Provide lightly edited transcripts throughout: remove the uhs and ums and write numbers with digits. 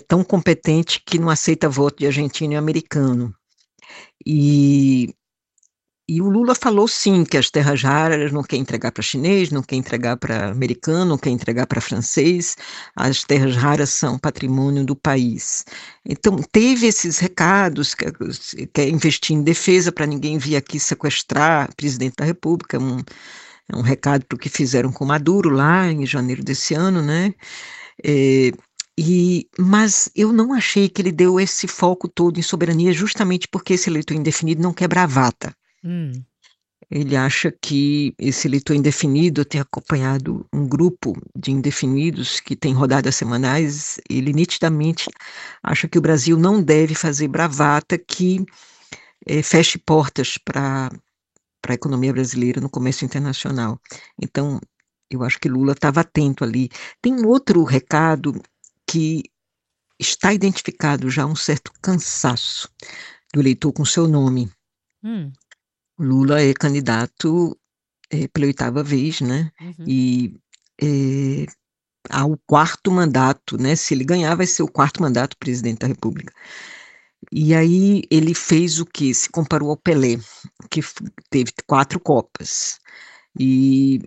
tão competente que não aceita voto de argentino e americano. E, e o Lula falou sim que as terras raras não quer entregar para chinês, não quer entregar para americano, não quer entregar para francês, as terras raras são patrimônio do país. Então teve esses recados, quer investir em defesa para ninguém vir aqui sequestrar o presidente da República, é um recado para o que fizeram com Maduro lá em janeiro desse ano, né? É, mas eu não achei que ele deu esse foco todo em soberania, justamente porque esse eleitor indefinido não quer bravata. Hum. Ele acha que esse eleitor indefinido, eu tenho acompanhado um grupo de indefinidos que tem rodadas semanais, ele nitidamente acha que o Brasil não deve fazer bravata que feche portas para a economia brasileira no comércio internacional. Então, eu acho que Lula estava atento ali. Tem outro recado que está identificado já um certo cansaço do eleitor com seu nome. Hum. Lula é candidato pela oitava vez, né? Uhum. E é, ao quarto mandato, né? Se ele ganhar, vai ser o quarto mandato presidente da República. E aí ele fez o que? Se comparou ao Pelé, que teve 4 Copas. E,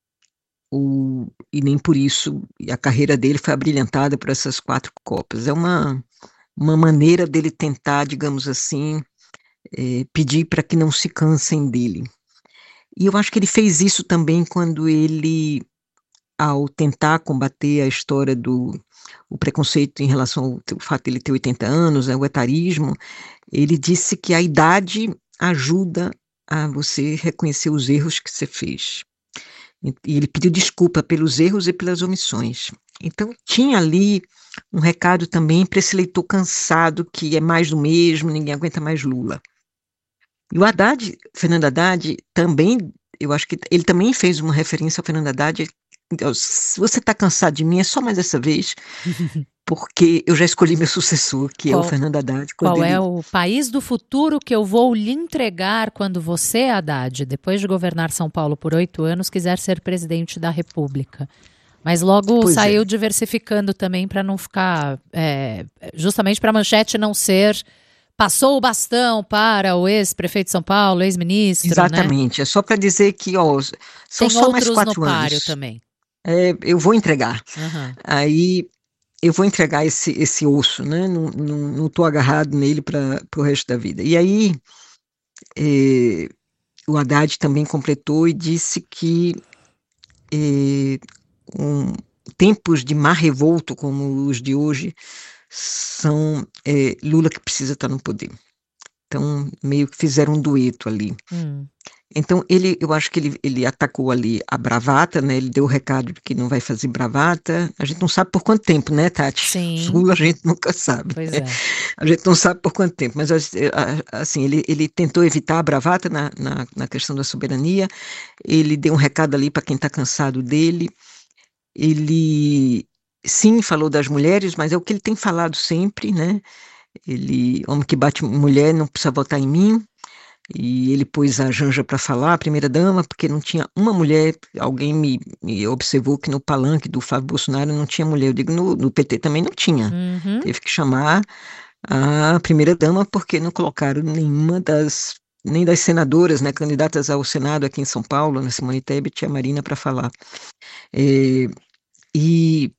e nem por isso a carreira dele foi abrilhantada por essas 4 Copas. É uma maneira dele tentar, digamos assim, pedir para que não se cansem dele. E eu acho que ele fez isso também quando ele, ao tentar combater a história do o preconceito em relação ao fato de ele ter 80 anos, né, o etarismo, ele disse que a idade ajuda a você reconhecer os erros que você fez. E ele pediu desculpa pelos erros e pelas omissões. Então, tinha ali um recado também para esse eleitor cansado, que é mais do mesmo, ninguém aguenta mais Lula. E o Haddad, Fernando Haddad, também, eu acho que ele também fez uma referência ao Fernando Haddad. Então, se você está cansado de mim, é só mais essa vez, porque eu já escolhi meu sucessor, que é o Qual, Fernando Haddad, quando qual é ele. o país do futuro que eu vou lhe entregar quando você, Haddad, depois de governar São Paulo por 8 anos, quiser ser presidente da República? Mas logo Pois é, saiu diversificando também para não ficar, justamente para a manchete não ser passou o bastão para o ex-prefeito de São Paulo, ex-ministro, né? exatamente. É só para dizer que, ó, são Tem só mais outros no 4 anos. páreo também. Eu vou entregar. Aham. Aí eu vou entregar esse osso, né? Não estou agarrado nele para o resto da vida. E aí eh, o Haddad também completou e disse que eh, um, tempos de mar revolto como os de hoje são Lula que precisa estar no poder. Então, meio que fizeram um dueto ali. Hum. Então, eu acho que ele atacou ali a bravata, né? Ele deu o recado de que não vai fazer bravata. A gente não sabe por quanto tempo, né, Tati? Sim, Sul a gente nunca sabe. pois Né? é. A gente não sabe por quanto tempo, mas assim, ele tentou evitar a bravata na questão da soberania. Ele deu um recado ali para quem está cansado dele. Ele, sim, falou das mulheres, mas é o que ele tem falado sempre, né? Homem que bate mulher não precisa votar em mim. E ele pôs a Janja para falar, a primeira-dama, porque não tinha uma mulher. Alguém me observou que no palanque do Flávio Bolsonaro não tinha mulher. Eu digo, no PT também não tinha. Uhum. Teve que chamar a primeira-dama porque não colocaram nem das senadoras, né, candidatas ao Senado aqui em São Paulo, na Simone Tebet e a Marina para falar. É, e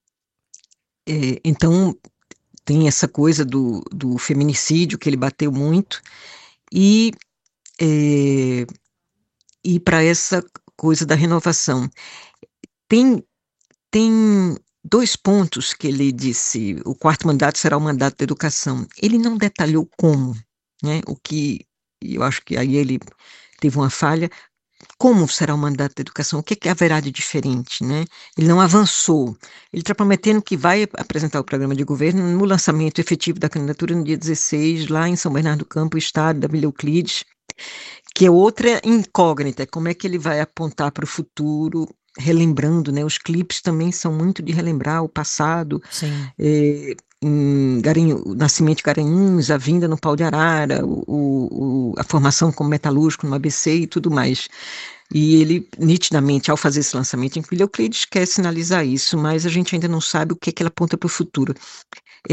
então tem essa coisa do feminicídio que ele bateu muito e é, para essa coisa da renovação. Tem, tem 2 pontos que ele disse: o quarto mandato será o mandato da educação. Ele não detalhou como, né? O que eu acho que aí ele teve uma falha. Como será o mandato da educação? O que haverá de diferente, né? Ele não avançou. Ele está prometendo que vai apresentar o programa de governo no lançamento efetivo da candidatura no dia 16, lá em São Bernardo do Campo, estado da Vila Euclides, que é outra incógnita, como é que ele vai apontar para o futuro, relembrando, né? Os clipes também são muito de relembrar o passado, Sim. o nascimento de Garanhuns, a vinda no Pau de Arara, a formação como metalúrgico no ABC e tudo mais. E ele, nitidamente, ao fazer esse lançamento em Vila Euclides, quer sinalizar isso, mas a gente ainda não sabe o que ele aponta para o futuro.